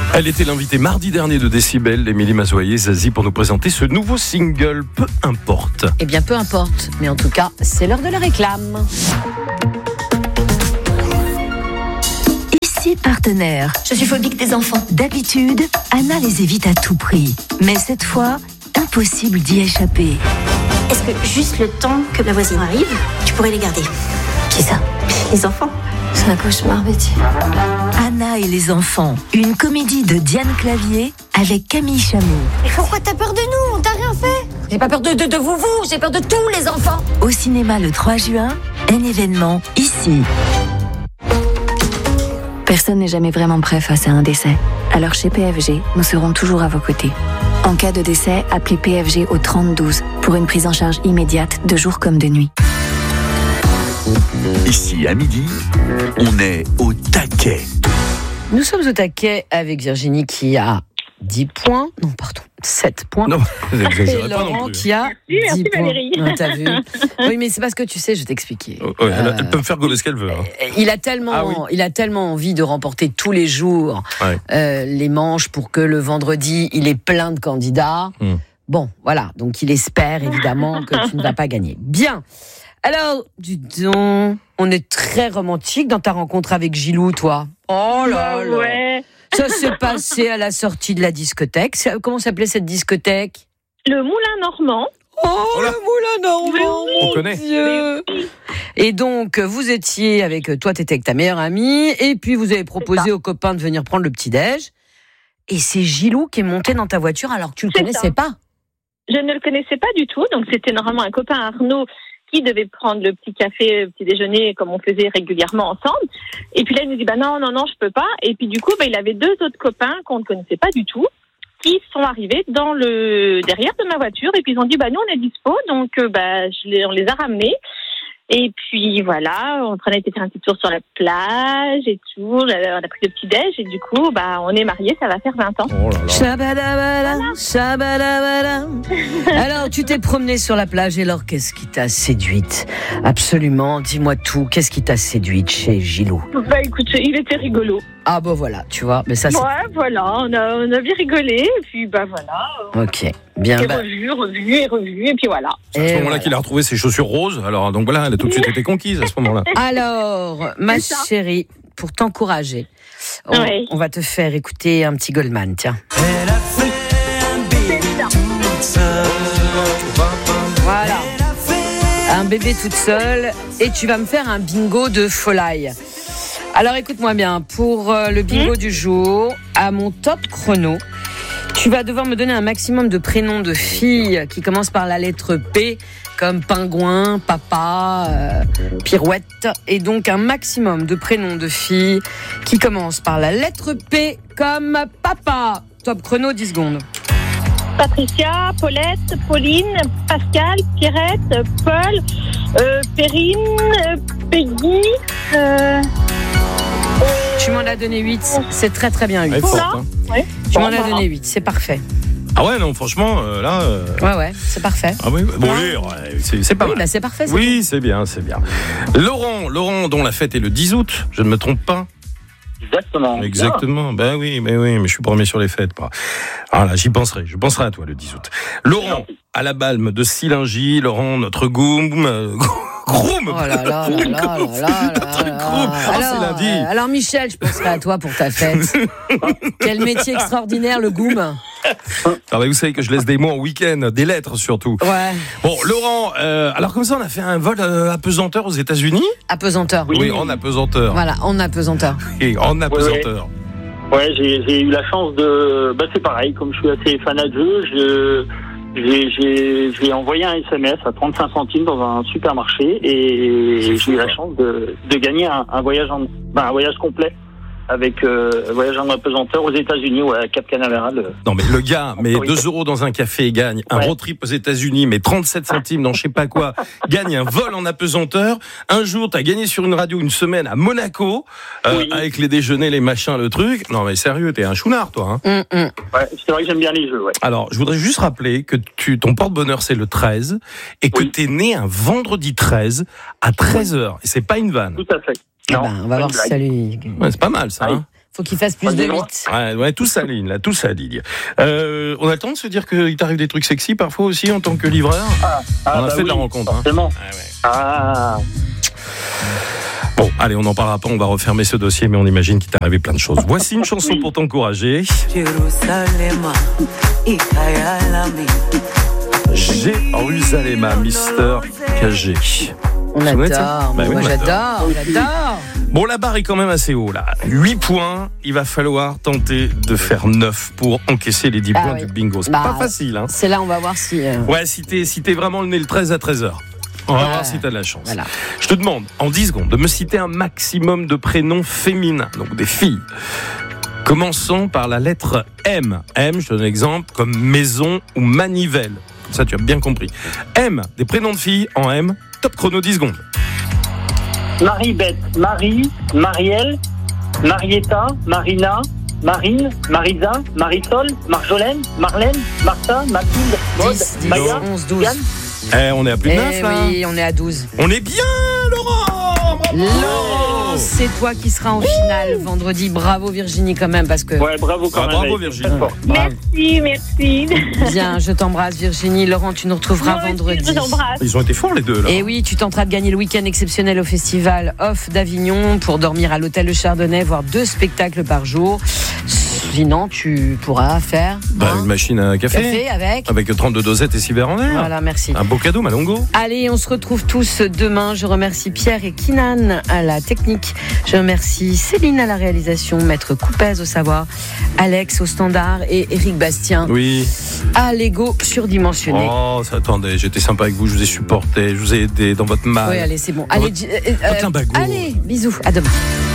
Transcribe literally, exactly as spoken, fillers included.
Elle était l'invitée mardi dernier de Décibel, Émilie Mazoyer-Zazie, pour nous présenter ce nouveau single, Peu importe. Eh bien, peu importe, mais en tout cas, c'est l'heure de la réclame. Ici Partenaire. Je suis phobique des enfants. D'habitude, Anna les évite à tout prix. Mais cette fois, impossible d'y échapper. Est-ce que juste le temps que ma voisine arrive, tu pourrais les garder? Qui ça? Les enfants. C'est un cauchemar, Betty. Anna et les enfants, une comédie de Diane Clavier avec Camille Chamou. Mais pourquoi t'as peur de nous? On t'a rien fait. J'ai pas peur de, de, de vous, vous, j'ai peur de tous les enfants. Au cinéma le trois juin, un événement ici. Personne n'est jamais vraiment prêt face à un décès. Alors chez P F G, nous serons toujours à vos côtés. En cas de décès, appelez P F G au trente douze pour une prise en charge immédiate de jour comme de nuit. Ici, à midi, on est au taquet. Nous sommes au taquet avec Virginie qui a dix points. Non, pardon, sept points. Non, vous exagérez Et pas non Laurent plus. qui a Merci, dix points. Valérie. Ah, t'as vu? Oui, mais c'est parce que tu sais, je vais t'expliquer. Oh, ouais, elle, Euh, elle peut me faire gauler ce qu'elle veut. Hein. Il a tellement, Ah oui. il a tellement envie de remporter tous les jours Ouais. euh, les manches pour que le vendredi, il ait plein de candidats. Hmm. Bon, voilà. Donc, il espère évidemment que tu ne vas pas gagner. Bien. Alors, dis donc, on est très romantique dans ta rencontre avec Gilou, toi. Oh là Bah là. ouais. Ça s'est passé à la sortie de la discothèque. C'est- Comment s'appelait cette discothèque? Le Moulin Normand. Oh, Oh là. le Moulin Normand, Mais On mon connaît. Dieu. Et donc, vous étiez avec, toi, t'étais avec ta meilleure amie, et puis vous avez proposé aux copains de venir prendre le petit-déj. Et c'est Gilou qui est monté dans ta voiture alors que tu le C'est connaissais ça. pas. Je ne le connaissais pas du tout, donc c'était normalement un copain Arnaud qui devait prendre le petit café, le petit déjeuner, comme on faisait régulièrement ensemble. Et puis là, il nous dit, bah non, non, non, je peux pas. Et puis du coup, bah, il avait deux autres copains qu'on ne connaissait pas du tout, qui sont arrivés dans le derrière de ma voiture. Et puis ils ont dit, bah nous, on est dispo, donc euh, bah je les, on les a ramenés. Et puis voilà, on a été faire un petit tour sur la plage et tout. On a pris le petit déj et du coup, bah on est mariés, ça va faire vingt ans. Oh là là. Shabadabada, shabadabada. Alors, tu t'es promené sur la plage et alors, qu'est-ce qui t'a séduite? Absolument, dis-moi tout. Qu'est-ce qui t'a séduite chez Gilou? Bah écoute, il était rigolo. Ah bah voilà, tu vois, mais ça c'est... Ouais, voilà, on a, on a bien rigolé, et puis bah voilà. Ok, bien. Et Bah, revu, revu, et revu, et puis voilà. C'est à et ce moment-là voilà. qu'il a retrouvé ses chaussures roses. Alors, donc voilà, elle a tout de suite été conquise à ce moment-là. Alors, ma C'est ça. chérie, pour t'encourager, on, Ouais. on va te faire écouter un petit Goldman, tiens. Voilà. Un bébé toute seule, et tu vas me faire un bingo de folie. Alors écoute-moi bien, pour euh, le bingo du jour, à mon top chrono, tu vas devoir me donner un maximum de prénoms de filles qui commencent par la lettre P, comme pingouin, papa, euh, pirouette, et donc un maximum de prénoms de filles qui commencent par la lettre P, comme papa. Top chrono, dix secondes. Patricia, Paulette, Pauline, Pascal, Pierrette, Paul, euh, Perrine, euh, Peggy, euh, Tu m'en as donné huit, c'est très très bien Elle huit. est forte, Voilà. hein. ouais. Tu Bon, m'en as voilà. donné huit, c'est parfait. Ah ouais, non, franchement, euh, là... euh, Ouais, ouais, c'est parfait. Ah oui, bon, oui, ouais, c'est, c'est pas Oui, mal. bah c'est parfait. c'est Oui, c'est bien, c'est bien. Laurent, Laurent, dont la fête est le dix août, je ne me trompe pas. Exactement. Exactement, ben oui, mais oui, mais je suis premier sur les fêtes. Pas. Ah là, j'y penserai, je penserai à toi le dix août. Laurent, à la balme de Silingy, Laurent, notre goum, euh, groom. Oh là là là là là là là Notre là. groupe. Ah, c'est Alors, lundi. euh, alors Michel, je penserai à toi pour ta fête. Quel métier extraordinaire, le goum. Ah bah, vous savez que je laisse des mots en week-end, des lettres surtout. Ouais, Bon, Laurent, euh, alors comme ça, on a fait un vol euh, apesanteur aux États-Unis. apesanteur. Oui, en apesanteur. Voilà, en apesanteur. Et en apesanteur. Ouais, j'ai, j'ai eu la chance de... Bah, c'est pareil, comme je suis assez fanat de jeu, je... J'ai, j'ai, j'ai envoyé un S M S à trente-cinq centimes dans un supermarché et C'est j'ai fou, eu la ça. chance de, de gagner un, un voyage en, ben, un voyage complet avec euh, un voyage en apesanteur aux États-Unis, ouais, à Cap Canaveral. Non mais le gars met Oui. deux euros dans un café et gagne un Ouais. road trip aux États-Unis, mais trente-sept centimes dans je sais pas quoi, gagne un vol en apesanteur. Un jour, t'as gagné sur une radio une semaine à Monaco, euh, Oui. avec les déjeuners, les machins, le truc. Non mais sérieux, t'es un chounard toi. Hein. Hum, hum. Ouais, c'est vrai que j'aime bien les jeux, ouais. Alors, je voudrais juste rappeler que tu, ton porte-bonheur c'est le treize et que Oui. t'es né un vendredi treize à treize heures. Et c'est pas une vanne. Tout à fait. Eh Non, ben, on va pas voir une si blague. ça lui... Ouais, c'est pas mal ça. Ah oui. Hein. faut qu'il fasse plus de Dis-moi. huit. Ouais, ouais, tout s'aligne, là, tout s'aligne. Euh, on a le temps de se dire qu'il t'arrive des trucs sexy parfois aussi en tant que livreur. Ah, ah, On a bah fait de la oui, rencontre. Hein. Forcément. Ah, ouais. Ah, Bon, allez, on n'en parlera pas, on va refermer ce dossier, mais on imagine qu'il t'est arrivé plein de choses. Voici une chanson pour t'encourager. Jérusalem, Mister K G. On Ça doit être ça. adore. Bah oui, Moi, on adore. j'adore, j'adore. Bon, la barre est quand même assez haut, là. huit points, il va falloir tenter de faire neuf pour encaisser les dix Ah points oui. du bingo. C'est Bah, pas facile, hein. C'est là, on va voir si. euh, Ouais, si t'es, si t'es vraiment le nez le treize à treize heures. On va Ouais. voir si t'as de la chance. Voilà. Je te demande, en dix secondes, de me citer un maximum de prénoms féminins, donc des filles. Commençons par la lettre M. M, je te donne un exemple, comme maison ou manivelle. Ça, tu as bien compris. M, des prénoms de filles en M. Top chrono, dix secondes. Marie-Beth, Marie, Marielle, Marietta, Marina, Marine, Marisa, Marisol, Marjolaine, Marlène, Martha, Mathilde, Maud, dix, dix, Maya, onze, douze. Yann. Eh, on est à plus de neuf, Eh là. oui, on est à douze. On est bien, Laurent. Bravo. Laurent, c'est toi qui seras en finale vendredi. Bravo Virginie quand même parce que Ouais, bravo quand Ah, même. bravo, Alex. Virginie. Très fort. Merci, merci. bien, je t'embrasse Virginie. Laurent, tu nous retrouveras Moi aussi, vendredi. je t'embrasse. Ils ont été forts, les deux, là. Et oui, tu tenteras de gagner le week-end exceptionnel au festival Off d'Avignon pour dormir à l'hôtel Le Chardonnay, voir deux spectacles par jour. Sinon, tu pourras faire Bah, hein, une machine à café. café avec. Avec trente-deux dosettes et six verres en l'air. Voilà, merci. Un beau cadeau, Malongo. Allez, on se retrouve tous demain. Je remercie Pierre et Kinan à la technique. Je remercie Céline à la réalisation, Maître Coupez au savoir, Alex au standard et Éric Bastien Oui. à l'ego surdimensionné. Oh, ça, attendez, j'étais sympa avec vous, je vous ai supporté, je vous ai aidé dans votre mal. Oui, allez, c'est bon. Dans Allez, votre- euh, euh, votre limbago. allez, bisous, à demain.